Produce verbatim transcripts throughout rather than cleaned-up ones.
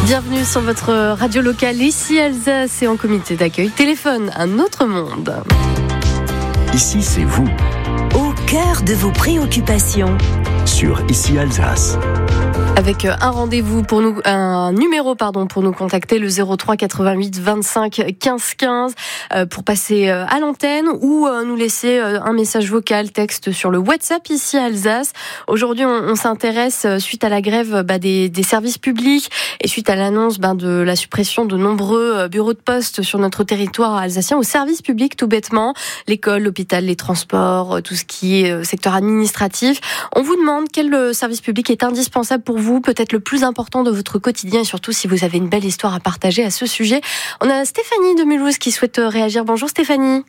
Bienvenue sur votre radio locale, ici Alsace et en comité d'accueil. Téléphone, un autre monde. Ici, c'est vous. Au cœur de vos préoccupations. Sur Ici Alsace. Avec un rendez-vous pour nous, un numéro pardon pour nous contacter, le zéro trois quatre-vingt-huit vingt-cinq quinze quinze euh, pour passer euh, à l'antenne ou euh, nous laisser euh, un message vocal, texte sur le WhatsApp Ici Alsace. Aujourd'hui, on, on s'intéresse euh, suite à la grève bah, des, des services publics et suite à l'annonce bah, de la suppression de nombreux euh, bureaux de poste sur notre territoire alsacien aux services publics tout bêtement, l'école, l'hôpital, les transports, euh, tout ce qui est euh, secteur administratif. On vous demande quel euh, service public est indispensable pour vous, peut-être le plus important de votre quotidien et surtout si vous avez une belle histoire à partager à ce sujet. On a Stéphanie de Mulhouse qui souhaite réagir. Bonjour Stéphanie.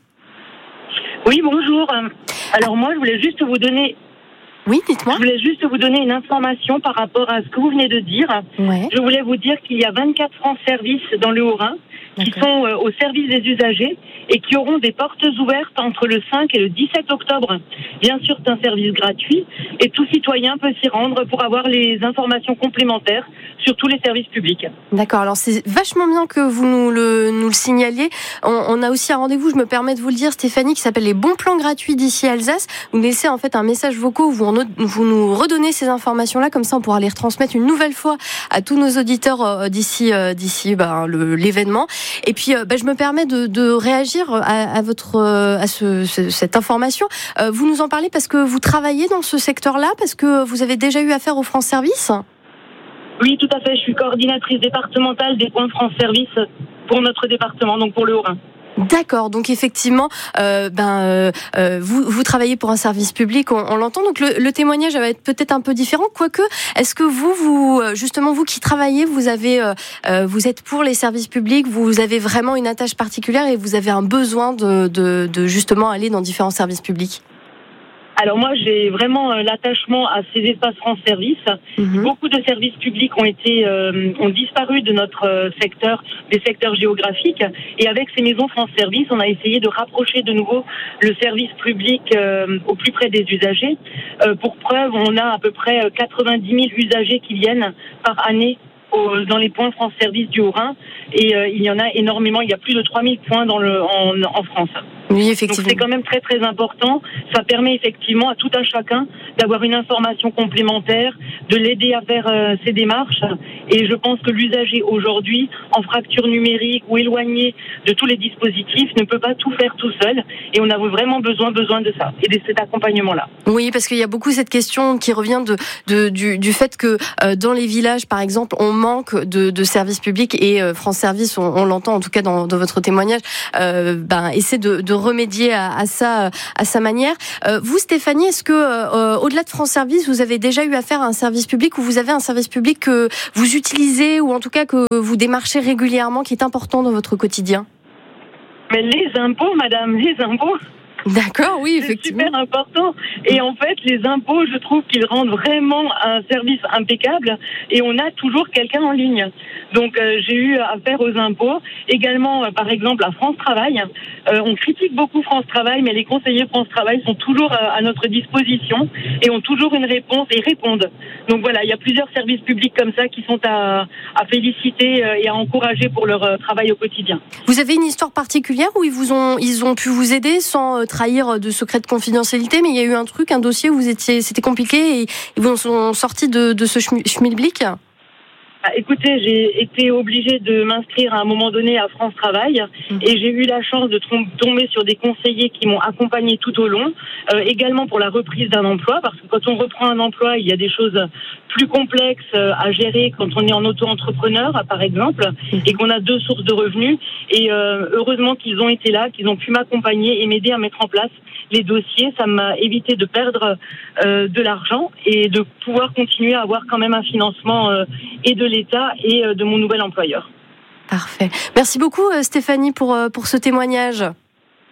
Oui, bonjour. Alors moi, je voulais juste vous donner... Oui, dites-moi. Je voulais juste vous donner une information par rapport à ce que vous venez de dire. Ouais. Je voulais vous dire qu'il y a vingt-quatre France Service dans le Haut-Rhin qui D'accord. sont euh, au service des usagers et qui auront des portes ouvertes entre le cinq et le dix-sept octobre. Bien sûr, c'est un service gratuit et tout citoyen peut s'y rendre pour avoir les informations complémentaires sur tous les services publics. D'accord, alors c'est vachement bien que vous nous le, nous le signaliez. On, on a aussi un rendez-vous, je me permets de vous le dire, Stéphanie, qui s'appelle les bons plans gratuits d'Ici Alsace. Vous laissez en fait un message vocal où vous, en, vous nous redonnez ces informations-là, comme ça on pourra les retransmettre une nouvelle fois à tous nos auditeurs euh, d'ici, euh, d'ici ben, le, l'événement. Et puis euh, ben, je me permets de, de réagir à, à, votre, euh, à ce, ce, cette information. Euh, vous nous en parlez parce que vous travaillez dans ce secteur-là, parce que vous avez déjà eu affaire au France Service ? Oui, tout à fait. Je suis coordinatrice départementale des points France Service pour notre département, donc pour le Haut-Rhin. D'accord, donc effectivement, euh, ben, euh, vous, vous travaillez pour un service public, on, on l'entend, donc le, le témoignage va être peut-être un peu différent, quoique, est-ce que vous, vous, justement, vous qui travaillez, vous avez, euh, vous êtes pour les services publics, vous avez vraiment une attache particulière et vous avez un besoin de, de, de justement aller dans différents services publics ? Alors moi, j'ai vraiment euh, l'attachement à ces espaces France Service. Mmh. Beaucoup de services publics ont été euh, ont disparu de notre euh, secteur, des secteurs géographiques. Et avec ces maisons France Service, on a essayé de rapprocher de nouveau le service public euh, au plus près des usagers. Euh, pour preuve, on a à peu près quatre-vingt-dix mille usagers qui viennent par année au, dans les points France Service du Haut-Rhin. Et euh, il y en a énormément. Il y a plus de trois mille points dans le en, en France. Oui, effectivement. Donc c'est quand même très très important. Ça permet effectivement à tout un chacun d'avoir une information complémentaire, de l'aider à faire euh, ses démarches. Et je pense que l'usager aujourd'hui, en fracture numérique ou éloigné de tous les dispositifs, ne peut pas tout faire tout seul. Et on a vraiment besoin besoin de ça et de cet accompagnement-là. Oui, parce qu'il y a beaucoup cette question qui revient de, de du, du fait que euh, dans les villages, par exemple, on manque de, de services publics et euh, France Service, on, on l'entend en tout cas dans, dans votre témoignage, euh, ben essaie de, de remédier à, à ça à sa manière. Euh, vous, Stéphanie, est-ce que euh, au-delà de France Service, vous avez déjà eu affaire à un service public ou vous avez un service public que vous utilisez ou en tout cas que vous démarchez régulièrement, qui est important dans votre quotidien ? Mais les impôts, madame, les impôts. D'accord, oui, effectivement. C'est super important. Et en fait, les impôts, je trouve qu'ils rendent vraiment un service impeccable et on a toujours quelqu'un en ligne. Donc, euh, j'ai eu affaire aux impôts. Également, euh, par exemple, à France Travail. Euh, on critique beaucoup France Travail, mais les conseillers France Travail sont toujours euh, à notre disposition et ont toujours une réponse et répondent. Donc voilà, il y a plusieurs services publics comme ça qui sont à, à féliciter euh, et à encourager pour leur euh, travail au quotidien. Vous avez une histoire particulière où ils vous ont, ils ont pu vous aider sans euh, trahir de secret de confidentialité, mais il y a eu un truc, un dossier où vous étiez, c'était compliqué et ils vous sont sortis de, de ce schmilblick ? Ah, écoutez, j'ai été obligée de m'inscrire à un moment donné à France Travail mmh. et j'ai eu la chance de tomber sur des conseillers qui m'ont accompagnée tout au long, euh, également pour la reprise d'un emploi, parce que quand on reprend un emploi, il y a des choses plus complexes à gérer quand on est en auto-entrepreneur, par exemple, mmh. et qu'on a deux sources de revenus. Et euh, heureusement qu'ils ont été là, qu'ils ont pu m'accompagner et m'aider à mettre en place les dossiers. Ça m'a évité de perdre euh, de l'argent et de pouvoir continuer à avoir quand même un financement euh, et de l'État et de mon nouvel employeur. Parfait. Merci beaucoup Stéphanie pour, pour ce témoignage.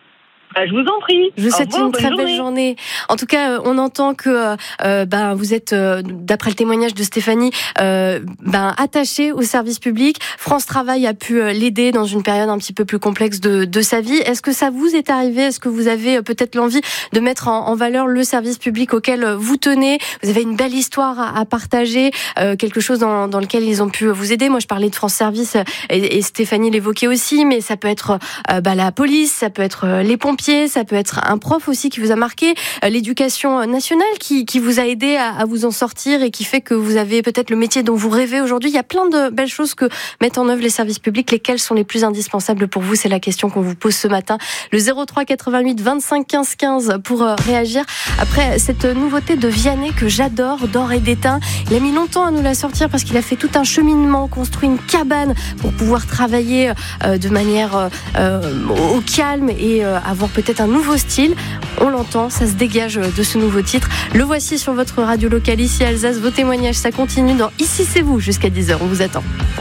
Bah, je vous en prie. Je vous souhaite revoir, une très journée. belle journée. En tout cas, on entend que euh, ben vous êtes, euh, d'après le témoignage de Stéphanie, euh, ben attaché au service public. France Travail a pu l'aider dans une période un petit peu plus complexe de, de sa vie. Est-ce que ça vous est arrivé ? Est-ce que vous avez peut-être l'envie de mettre en, en valeur le service public auquel vous tenez ? Vous avez une belle histoire à, à partager, euh, quelque chose dans, dans lequel ils ont pu vous aider. Moi, je parlais de France Service et, et Stéphanie l'évoquait aussi, mais ça peut être euh, bah, la police, ça peut être les pompiers. Ça peut être un prof aussi qui vous a marqué, l'éducation nationale qui, qui vous a aidé à, à vous en sortir et qui fait que vous avez peut-être le métier dont vous rêvez aujourd'hui. Il y a plein de belles choses que mettent en œuvre les services publics. Lesquels sont les plus indispensables pour vous ? C'est la question qu'on vous pose ce matin. Le zéro trois quatre-vingt-huit vingt-cinq quinze quinze pour euh, réagir. Après cette nouveauté de Vianney que j'adore, d'Or et d'Étain. Il a mis longtemps à nous la sortir parce qu'il a fait tout un cheminement, construit une cabane pour pouvoir travailler euh, de manière euh, au calme et euh, avoir peut-être un nouveau style. On l'entend, ça se dégage de ce nouveau titre. Le voici sur votre radio locale ici Alsace. Vos témoignages, ça continue dans Ici c'est vous jusqu'à dix heures. On vous attend.